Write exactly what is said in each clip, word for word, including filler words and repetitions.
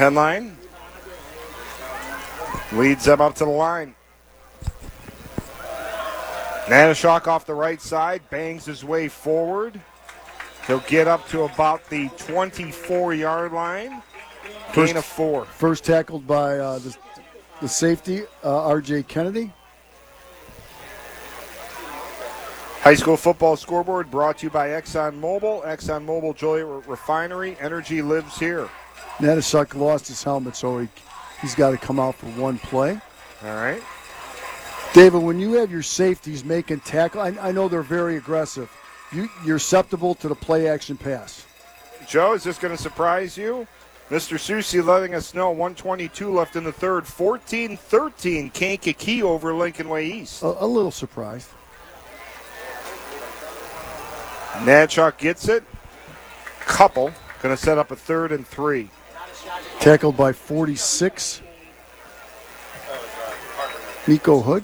Henline leads them up to the line. Nanashok off the right side, bangs his way forward. He'll get up to about the twenty-four-yard line. Gain of four. First tackled by uh, the, the safety, uh, R J Kennedy. High school football scoreboard brought to you by ExxonMobil. ExxonMobil Joliet Refinery. Energy lives here. Nanashuk lost his helmet, so he, he's got to come out for one play. All right. David, when you have your safeties making tackle, I, I know they're very aggressive. You, you're susceptible to the play-action pass. Joe, is this going to surprise you? Mister Susi letting us know one twenty-two left in the third. fourteen thirteen Kankakee over Lincoln Way East. A, a little surprised. Nanachuk gets it. Couple. Going to set up a third and three. Tackled by forty-six. Nico Hood.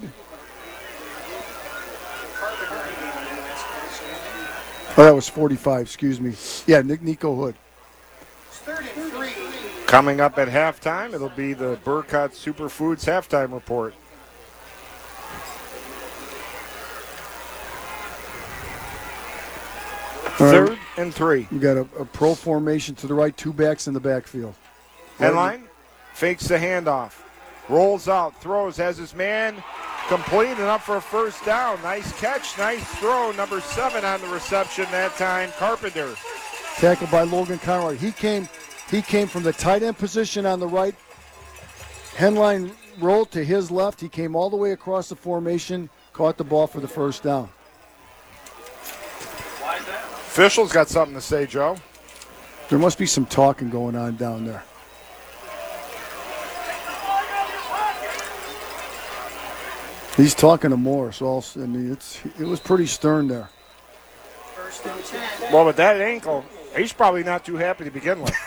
Oh, that was forty-five, excuse me. Yeah, Nick Nico Hood. Coming up at halftime, it'll be the Burkott Superfoods halftime report. Third right. and three. We got a, a pro formation to the right, two backs in the backfield. Henline fakes the handoff, rolls out, throws, has his man complete and up for a first down. Nice catch, nice throw. Number seven on the reception that time, Carpenter. Tackled by Logan Conroy. He came, he came from the tight end position on the right. Henline rolled to his left. He came all the way across the formation, caught the ball for the first down. Official's got something to say, Joe. There must be some talking going on down there. He's talking to Moore, so I'll, I mean, it's it was pretty stern there. First and ten. Well, with that ankle, he's probably not too happy to begin with.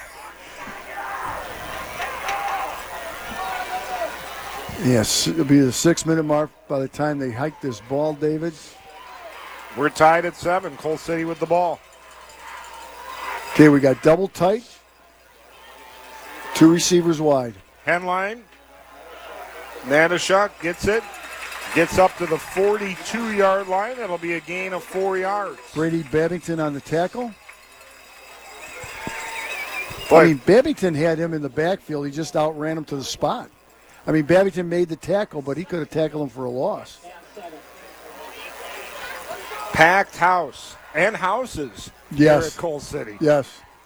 Yes, it'll be the six-minute mark by the time they hike this ball, David. We're tied at seven. Coal City with the ball. Okay, we got double tight. Two receivers wide. Henline. Nanashuk gets it. Gets up to the forty-two-yard line. That'll be a gain of four yards. Brady Babington on the tackle. But, I mean, Babington had him in the backfield. He just outran him to the spot. I mean, Babington made the tackle, but he could have tackled him for a loss. Packed house and houses yes. here at Coal City. Yes.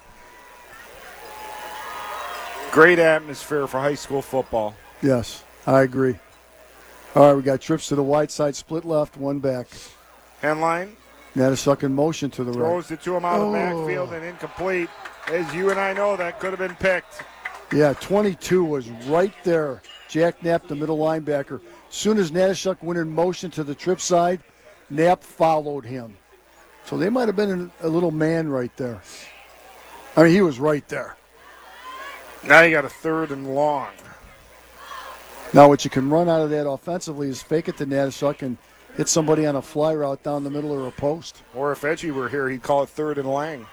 Great atmosphere for high school football. Yes, I agree. All right, we got trips to the wide side, split left, one back. Henline. Nanashuk in motion to the right. Throws it to him out oh. of the backfield and incomplete. As you and I know, that could have been picked. Yeah, twenty-two was right there. Jack Knapp, the middle linebacker. As soon as Nanashuk went in motion to the trip side, Knapp followed him. So they might have been a little man right there. I mean, he was right there. Now you got a third and long. Now what you can run out of that offensively is fake it to Nanashuk and hit somebody on a fly route down the middle or a post. Or if Edgy were here, he'd call it third and lang.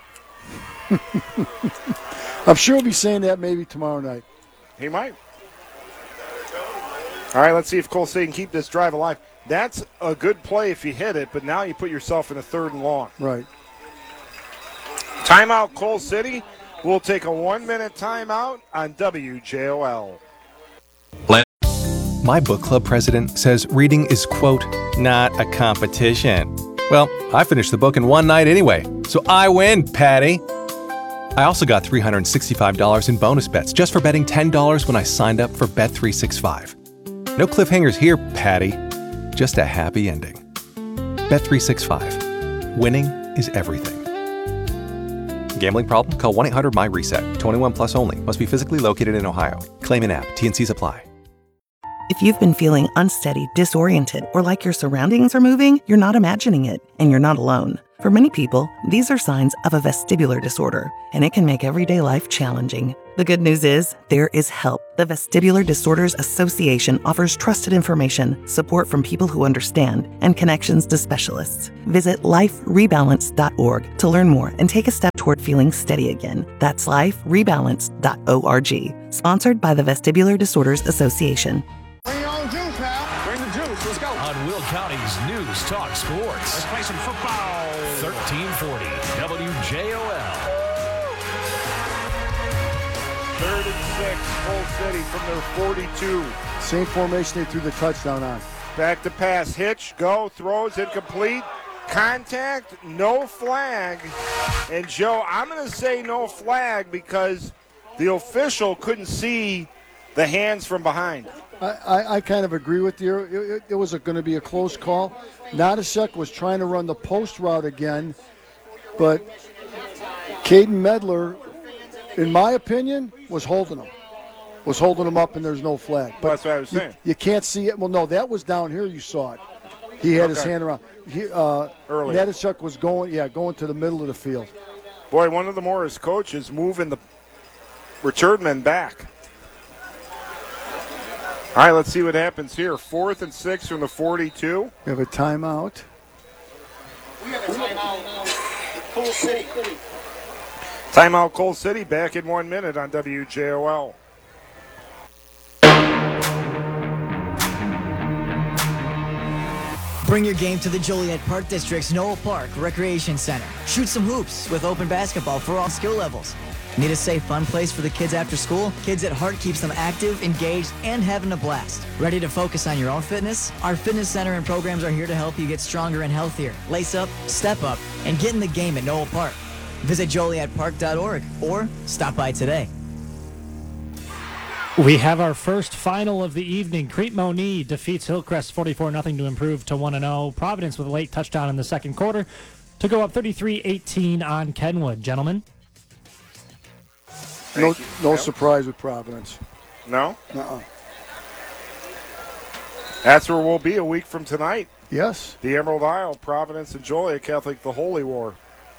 I'm sure he'll be saying that maybe tomorrow night. He might. All right, let's see if Coal City can keep this drive alive. That's a good play if you hit it, but now you put yourself in a third and long. Right. Timeout, Coal City. We'll take a one-minute timeout on W J O L. My book club president says reading is, quote, not a competition. Well, I finished the book in one night anyway, so I win, Patty. I also got three hundred sixty-five dollars in bonus bets just for betting ten dollars when I signed up for Bet three sixty-five. No cliffhangers here, Patty. Just a happy ending. Bet three sixty-five. Winning is everything. Gambling problem? Call one eight hundred M Y reset. twenty-one plus only. Must be physically located in Ohio. Claim in app. T N Cs apply. If you've been feeling unsteady, disoriented, or like your surroundings are moving, you're not imagining it, and you're not alone. For many people, these are signs of a vestibular disorder, and it can make everyday life challenging. The good news is, there is help. The Vestibular Disorders Association offers trusted information, support from people who understand, and connections to specialists. Visit life rebalance dot org to learn more and take a step toward feeling steady again. That's life rebalance dot org. Sponsored by the Vestibular Disorders Association. Bring your own juice, pal. Bring the juice. Let's go. On Will County's News Talk Sports. Let's play some football. thirteen forty W J O L. Third and six, Coal City from their forty-two. Same formation they threw the touchdown on. Back to pass, hitch, go, throws, incomplete. Contact, no flag. And Joe, I'm going to say no flag because the official couldn't see the hands from behind. I, I, I kind of agree with you. It, it, it was going to be a close call. Nadashek was trying to run the post route again, but Caden Medler, in my opinion, was holding him. Was holding him up, and there's no flag. But well, that's what I was saying. You, you can't see it. Well, no, that was down here. You saw it. He had okay. his hand around. He, uh, Early. Nadashek was going, yeah, going to the middle of the field. Boy, one of the Morris coaches moving the return men back. All right, let's see what happens here. Fourth and six from the forty-two. We have a timeout. We have a timeout. Coal City. Timeout, Coal City. Back in one minute on W J O L. Bring your game to the Joliet Park District's Noel Park Recreation Center. Shoot some hoops with open basketball for all skill levels. Need a safe, fun place for the kids after school? Kids at Heart keeps them active, engaged, and having a blast. Ready to focus on your own fitness? Our fitness center and programs are here to help you get stronger and healthier. Lace up, step up, and get in the game at Noel Park. Visit joliet park dot org or stop by today. We have our first final of the evening. Crete Monee defeats Hillcrest forty-four nothing to improve to one and oh. Providence with a late touchdown in the second quarter to go up thirty-three eighteen on Kenwood. Gentlemen? No, you. no No. surprise with Providence. No? Uh-uh. That's where we'll be a week from tonight. Yes. The Emerald Isle, Providence, and Joliet Catholic, the Holy War.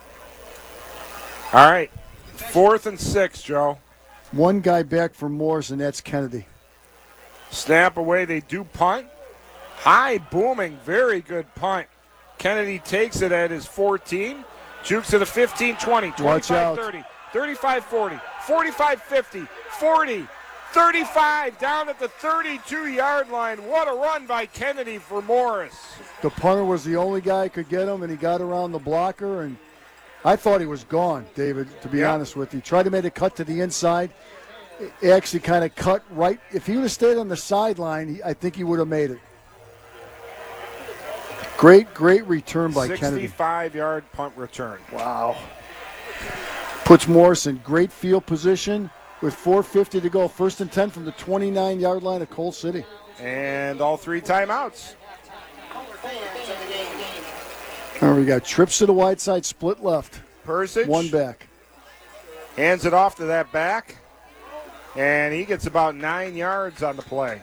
All right. Fourth and six, Joe. One guy back for Morris, and that's Kennedy. Snap away. They do punt. High booming. Very good punt. Kennedy takes it at his fourteen. Jukes it to fifteen twenty, twenty-five thirty, thirty-five forty, forty-five fifty, forty, thirty-five, down at the thirty-two-yard line. What a run by Kennedy for Morris. The punter was the only guy who could get him, and he got around the blocker, and I thought he was gone, David, to be yeah. honest with you. Tried to make a cut to the inside. He actually kind of cut right. If he would have stayed on the sideline, he, I think he would have made it. Great, great return by Kennedy. sixty-five-yard punt return. Wow. Puts Morris in great field position with four fifty to go. First and ten from the twenty-nine-yard line of Coal City. And all three timeouts. There we got trips to the wide side, split left. Persich. One back. Hands it off to that back. And he gets about nine yards on the play.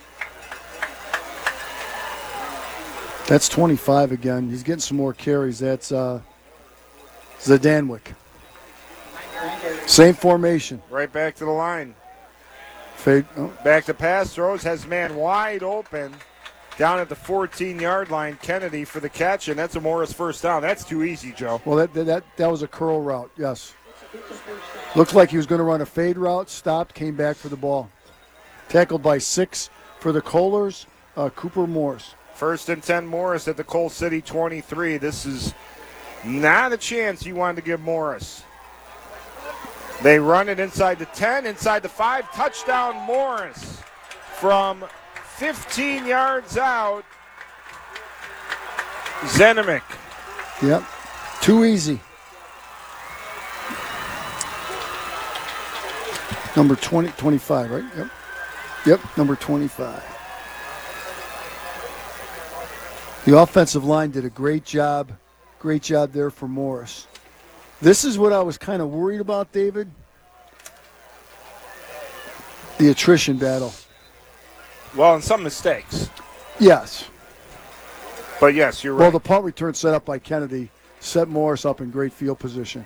That's twenty-five again. He's getting some more carries. That's uh, Zdanwick. Same formation. Right back to the line. Fade. Oh. Back to pass, throws, has man wide open. Down at the fourteen-yard line, Kennedy for the catch, and that's a Morris first down. That's too easy, Joe. Well, that, that, that was a curl route, yes. Looked like he was going to run a fade route, stopped, came back for the ball. Tackled by six for the Kohlers, uh, Cooper Morris. First and ten, Morris at the Coal City twenty-three. This is not a chance you wanted to give Morris. They run it inside the ten, inside the five. Touchdown, Morris. From fifteen yards out, Zenomic. Yep, too easy. Number twenty, twenty-five, right? Yep. Yep, number twenty-five. The offensive line did a great job. Great job there for Morris. This is what I was kind of worried about, David. The attrition battle. Well, and some mistakes. Yes. But, yes, you're right. Well, the punt return set up by Kennedy set Morris up in great field position.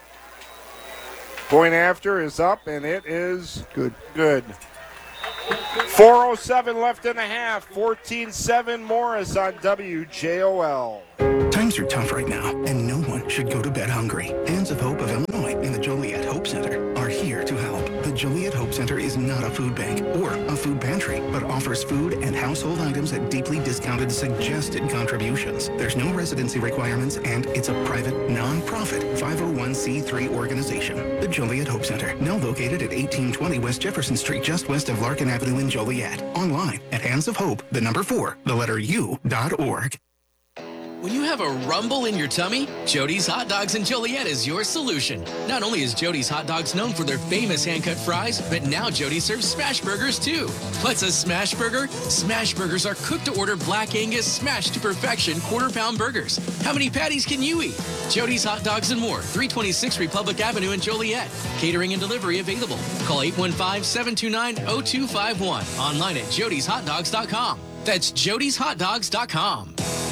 Point after is up, and it is good. Good. four oh seven left in the half. fourteen seven Morris on W J O L. Times times are tough right now, and no one should go to bed hungry. Hands of Hope of Illinois and the Joliet Hope Center are here to help. The Joliet Hope Center is not a food bank or a food pantry, but offers food and household items at deeply discounted suggested contributions. There's no residency requirements, and it's a private, non-profit five oh one c three organization. The Joliet Hope Center, now located at eighteen twenty West Jefferson Street, just west of Larkin Avenue in Joliet. Online at Hands of Hope, the number four, the letter U, dot org. When you have a rumble in your tummy, Jody's Hot Dogs in Joliet is your solution. Not only is Jody's Hot Dogs known for their famous hand-cut fries, but now Jody serves smash burgers too. What's a smash burger? Smash burgers are cooked-to-order Black Angus smashed to perfection quarter-pound burgers. How many patties can you eat? Jody's Hot Dogs and more, three twenty-six Republic Avenue in Joliet. Catering and delivery available. Call eight one five, seven two nine, zero two five one. Online at jodys hot dogs dot com. That's jodys hot dogs dot com.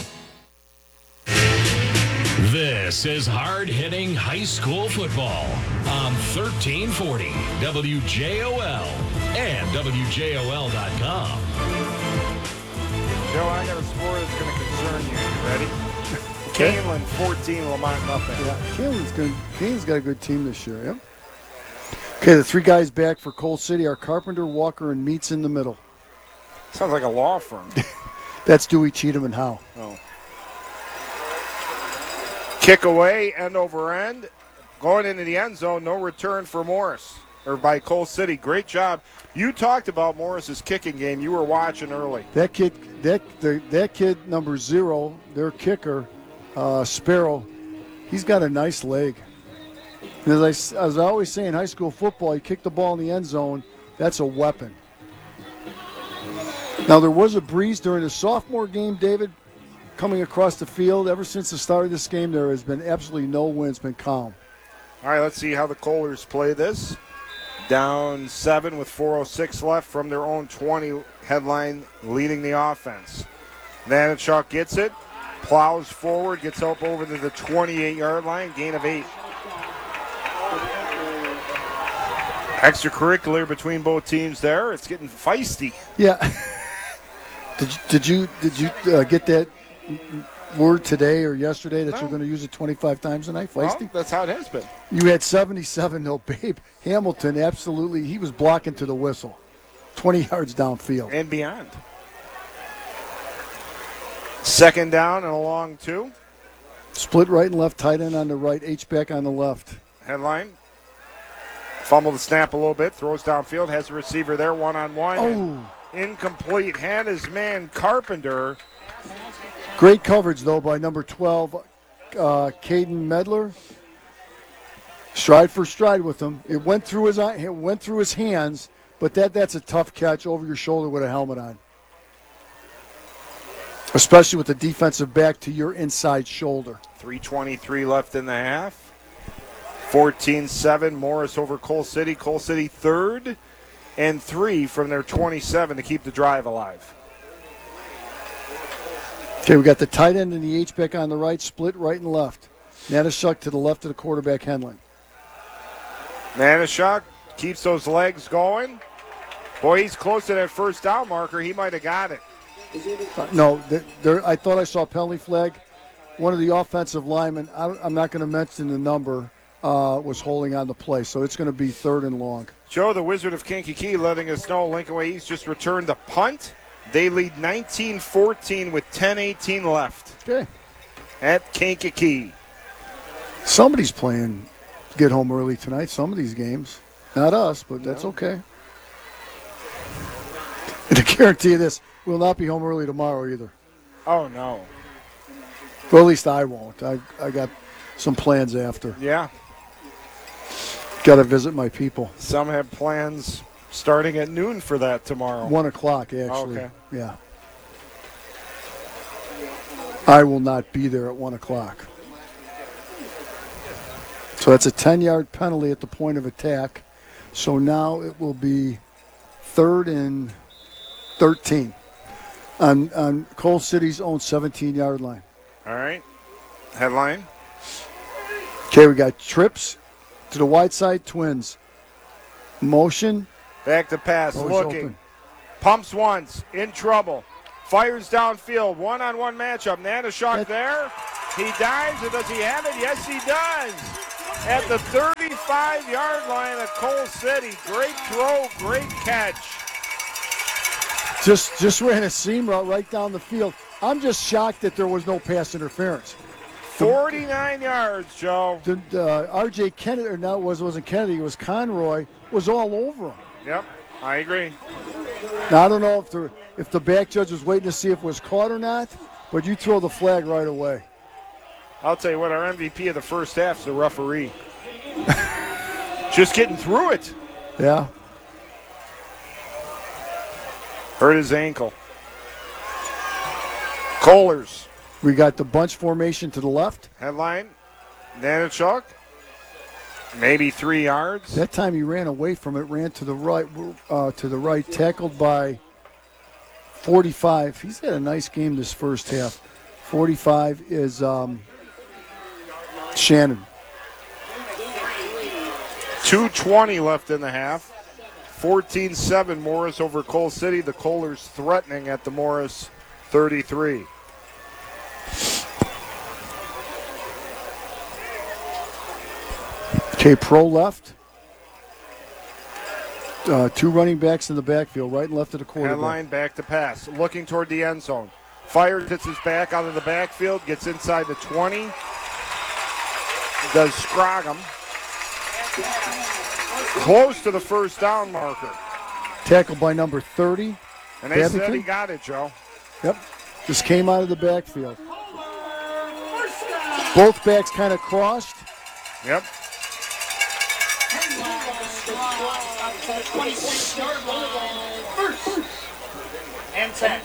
This is hard-hitting high school football on thirteen forty W J O L and W J O L dot com. Joe, I got a score that's going to concern you. You ready? Canelan fourteen, Lamont nothing. Yeah, Canelan's good. Canelan's got a good team this year. Yep. Okay, the three guys back for Coal City are Carpenter, Walker, and Meats in the middle. Sounds like a law firm. That's Dewey, Cheatham, and Howe. Oh. Kick away, end over end. Going into the end zone, no return for Morris, or by Coal City. Great job. You talked about Morris's kicking game. You were watching early. That kid, that the, that kid number zero, their kicker, uh, Sparrow, he's got a nice leg. And as I, as I always say in high school football, you kick the ball in the end zone, that's a weapon. Now, there was a breeze during the sophomore game, David, coming across the field. Ever since the start of this game, there has been absolutely no wind. It's been calm. All right, let's see how the Kohlers play this. Down seven with four oh six left from their own twenty, Headline leading the offense. Vanachuk gets it, plows forward, gets up over to the twenty-eight-yard line, gain of eight. Extracurricular between both teams there. It's getting feisty. Yeah. did, you, did you did you uh, get that word today or yesterday that no. you're going to use it twenty-five times a night? Feisty? Well, that's how it has been. You had seventy-seven, though, babe. Hamilton, absolutely, he was blocking to the whistle. twenty yards downfield. And beyond. Second down and a long two. Split right and left, tight end on the right, H-back on the left. Headline. Fumble the snap a little bit, throws downfield, has a receiver there, one-on-one. Oh. Incomplete. Had his man Carpenter. Great coverage, though, by number twelve, uh, Caden Medler. Stride for stride with him. It went through his it went through his hands, but that that's a tough catch over your shoulder with a helmet on. Especially with the defensive back to your inside shoulder. three twenty-three left in the half. fourteen seven, Morris over Coal City. Coal City third and three from their twenty-seven to keep the drive alive. Okay, we got the tight end and the H-back on the right, split right and left. Natashuk to the left of the quarterback, Henlin. Natashuk keeps those legs going. Boy, he's close to that first down marker. He might have got it. Uh, no, there, there, I thought I saw a penalty flag. One of the offensive linemen, I, I'm not going to mention the number, uh, was holding on the play, so it's going to be third and long. Joe, the Wizard of Kankakee, letting us know Lincoln Way East just returned the punt. They lead nineteen fourteen with ten eighteen left. Okay. At Kankakee. Somebody's playing get home early tonight, some of these games. Not us, but that's no. okay. And I guarantee you this, we'll not be home early tomorrow either. Oh, no. Well, at least I won't. I, I got some plans after. Yeah. Got to visit my people. Some have plans starting at noon for that tomorrow. One o'clock, actually. Okay. Yeah. I will not be there at one o'clock. So that's a ten-yard penalty at the point of attack. So now it will be third and thirteen on, on Coal City's own seventeen-yard line. All right. Headline. Okay, we got trips to the wide side, Twins. Motion. Back to pass, Always looking. Open. Pumps once, in trouble. Fires downfield, one-on-one matchup. Natashuk that, there. He dives, or does he have it? Yes, he does. At the thirty-five-yard line of Cole City. Great throw, great catch. Just just ran a seam route right down the field. I'm just shocked that there was no pass interference. forty-nine yards, Joe. The, uh, R J Kennedy, or no, it was, wasn't Kennedy, it was Conroy, was all over him. Yep, I agree. Now, I don't know if the, if the back judge was waiting to see if it was caught or not, but you throw the flag right away. I'll tell you what, our M V P of the first half is the referee. Just getting through it. Yeah. Hurt his ankle. Kohlers. We got the bunch formation to the left. Headline, Nanachuk. Maybe three yards. That time he ran away from it, ran to the right, uh, to the right, tackled by forty-five. He's had a nice game this first half. forty-five is um, Shannon. two twenty left in the half. fourteen seven Morris over Cole City. The Kohlers threatening at the Morris thirty-three. Okay, Pro left. Uh, two running backs in the backfield, right and left of the quarterback. Headline, back to pass. Looking toward the end zone. Fires, hits his back out of the backfield, gets inside the twenty. Does Scroggum. Close to the first down marker. Tackled by number thirty. And they Babington. said he got it, Joe. Yep. Just came out of the backfield. Both backs kind of crossed. Yep. And ten.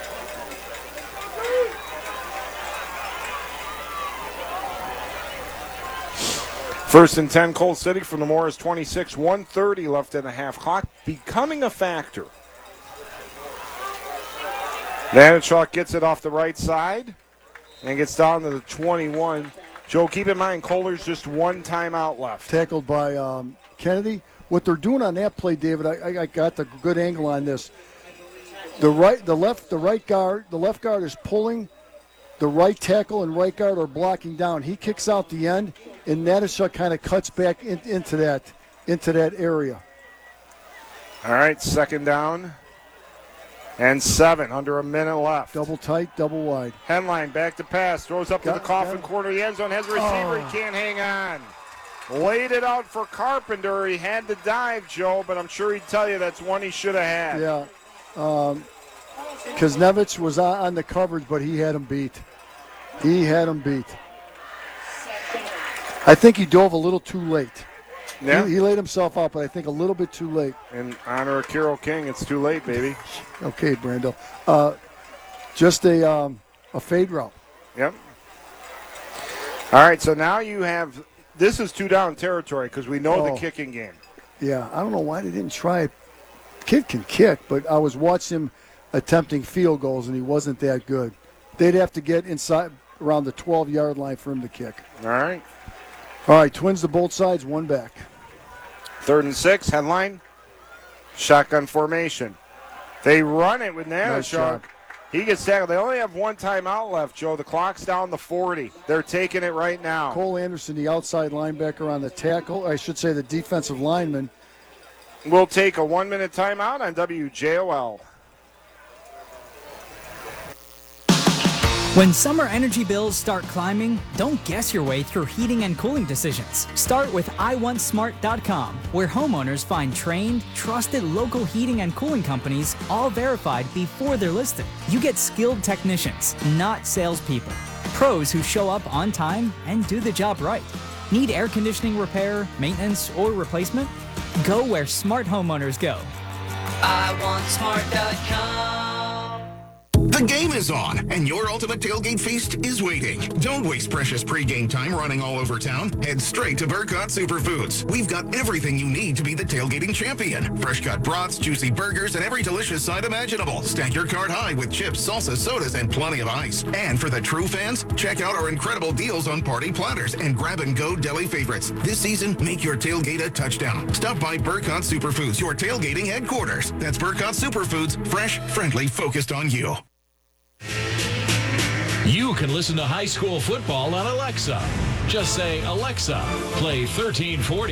First and ten, Cole City from the Morris twenty-six. one thirty left in the half. Clock becoming a factor. Nanachuk gets it off the right side and gets down to the twenty-one. Joe, keep in mind, Kohler's just one timeout left. Tackled by um, Kennedy. What they're doing on that play, David, I, I got the good angle on this. The right, the left, the right guard, the left guard is pulling. The right tackle and right guard are blocking down. He kicks out the end, and Nanachuk kind of cuts back in, into that into that area. All right, second down and seven, under a minute left. Double tight, double wide. Headline, back to pass, throws up Got- to the coffin got it. corner of the end zone, has a receiver, Oh. he can't hang on. Laid it out for Carpenter. He had to dive, Joe, but I'm sure he'd tell you that's one he should have had. Yeah. Um, Kuznevich was on, on the coverage, but he had him beat. He had him beat. I think he dove a little too late. Yeah. He, he laid himself out, but I think a little bit too late. In honor of Carol King, it's too late, baby. Okay, Brando. Uh, just a um, a fade route. Yep. All right, so now you have, this is two down territory because we know Oh. the kicking game. Yeah, I don't know why they didn't try it. Kid can kick, but I was watching him attempting field goals, and he wasn't that good. They'd have to get inside around the twelve-yard line for him to kick. All right. All right, twins to both sides, one back. Third and six, headline, shotgun formation. They run it with Nice Nanachuk. job. He gets tackled. They only have one timeout left, Joe. The clock's down to forty. They're taking it right now. Cole Anderson, the outside linebacker on the tackle, I should say the defensive lineman. We'll take a one-minute timeout on W J O L. When summer energy bills start climbing, don't guess your way through heating and cooling decisions. Start with I want smart dot com, where homeowners find trained, trusted local heating and cooling companies, all verified before they're listed. You get skilled technicians, not salespeople. Pros who show up on time and do the job right. Need air conditioning repair, maintenance, or replacement? Go where smart homeowners go. I want smart dot com. The game is on, and your ultimate tailgate feast is waiting. Don't waste precious pregame time running all over town. Head straight to Burkott Superfoods. We've got everything you need to be the tailgating champion. Fresh cut brats, juicy burgers, and every delicious side imaginable. Stack your cart high with chips, salsa, sodas, and plenty of ice. And for the true fans, check out our incredible deals on party platters and grab-and-go deli favorites. This season, make your tailgate a touchdown. Stop by Burkott Superfoods, your tailgating headquarters. That's Burkott Superfoods, fresh, friendly, focused on you. You can can listen to high school football on Alexa. Just say, Alexa, play thirteen forty.